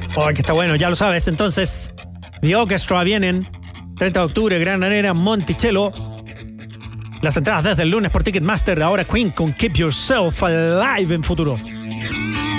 Oh, que está bueno, ya lo sabes. Entonces, The Orchestra vienen 30 de octubre, Gran Arena, Monticello. Las entradas desde el lunes por Ticketmaster. Ahora Queen con Keep Yourself Alive en Futuro.